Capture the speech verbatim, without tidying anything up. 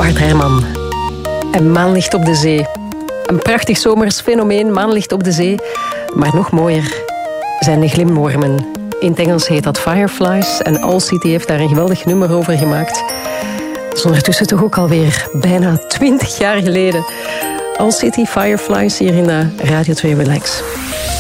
Bart Herman. En maanlicht op de zee. Een prachtig zomers fenomeen, maanlicht op de zee. Maar nog mooier zijn de glimwormen. In het Engels heet dat Fireflies. En All City heeft daar een geweldig nummer over gemaakt. Dat is ondertussen toch ook alweer bijna twintig jaar geleden. All City, Fireflies, hier in Radio twee Relax.